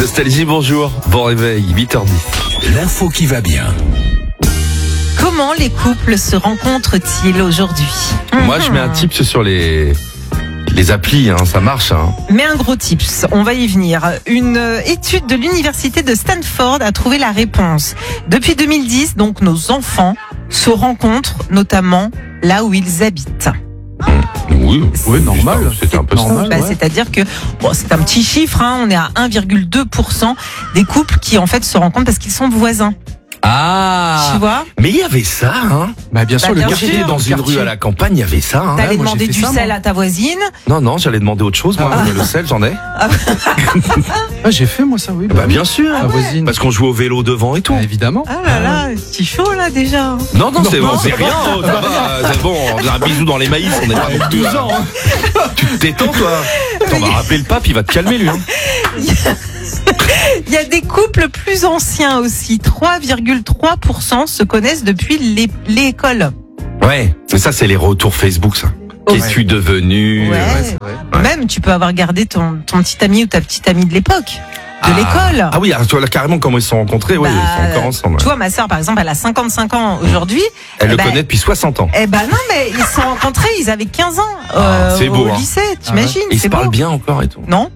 Nostalgie, bonjour. Bon réveil, 8h10. L'info qui va bien. Comment les couples se rencontrent-ils aujourd'hui? Moi, je mets un tips sur les applis, ça marche. Mais un gros tips, on va y venir. Une étude de l'université de Stanford a trouvé la réponse. Depuis 2010, donc nos enfants se rencontrent notamment là où ils habitent. Oui, normal. C'était un peu Normal, c'est-à-dire que c'est un petit chiffre, on est à 1,2% des couples qui en fait se rencontrent parce qu'ils sont voisins. Ah, tu vois? Mais il y avait ça, Bien sûr, bien le Quartier, sûr. dans une rue à la campagne, il y avait ça. T'allais moi, demander j'ai fait du ça, sel moi. à ta voisine. Non, j'allais demander autre chose, moi. Mais le sel, j'en ai. J'ai fait moi ça, oui. Bah, bien sûr. Ma voisine. Parce qu'on joue au vélo devant et tout. Évidemment. Ah là là, c'est chaud là déjà. Non, c'est non, c'est rien. Ça va, c'est bon, on faisait un bisou dans les maïs. On est pas non plus, 12 ans. Tu te détends, toi. On va rappeler le pape, il va te calmer, lui. Il y a des couples plus anciens aussi. 3,3% se connaissent depuis l'école. Ouais, mais ça, c'est les retours Facebook, ça. Qu'es-tu devenu? Ouais. c'est vrai. Même tu peux avoir gardé ton petit ami ou ta petite amie de l'époque, de l'école. Ah oui, tu vois là carrément comment ils se sont rencontrés. Oui, ils sont encore ensemble. Tu vois, ma sœur, par exemple, elle a 55 ans aujourd'hui. Elle le connaît depuis 60 ans. Non, mais ils se sont rencontrés, ils avaient 15 ans c'est beau, au lycée, t'imagines? Ils se C'est parlent beau. bien encore et tout. Non,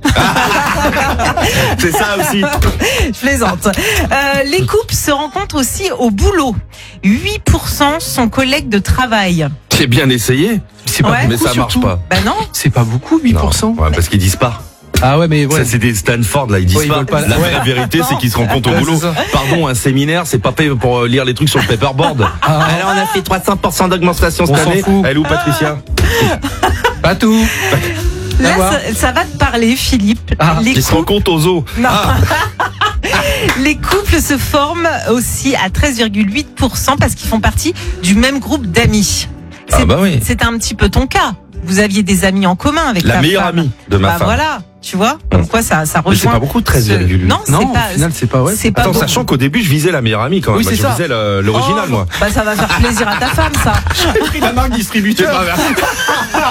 C'est ça aussi. je plaisante. Les couples se rencontrent aussi au boulot. 8% sont collègues de travail. C'est bien essayé, C'est pas Ouais. mais beaucoup, ça marche surtout. pas. Ben non. C'est pas beaucoup, 8%. Non, ouais, parce qu'ils disent pas. Ah ouais, mais Ça, c'est des Stanford, là, ils disent Ouais, ils pas. veulent pas. La vraie Ouais. vérité, c'est qu'ils se rencontrent au Ouais, boulot. c'est ça. Pardon, un séminaire, c'est pas fait pour lire les trucs sur le paperboard. Alors, on a fait 300% d'augmentation cette On s'en année. fout. Elle est où, Patricia? Pas tout. Là, voir. ça va te parler, Philippe. Les Ils se couples- rencontrent aux eaux. Non. Les couples se forment aussi à 13,8% parce qu'ils font partie du même groupe d'amis. Ah bah oui. C'est un petit peu ton cas. Vous aviez des amis en commun avec La ta meilleure femme. amie de ma femme. Voilà, tu vois. Comme quoi ça Mais c'est rejoint. pas beaucoup, 13,8. Non, Non, c'est au pas. final, c'est pas ouais. C'est pas Attends, beaucoup. sachant qu'au début, je visais la meilleure amie quand même. Oui, Moi, c'est je ça. visais l'original, moi. Bah ça va faire plaisir à ta femme, ça. J'ai pris la marque distributeur.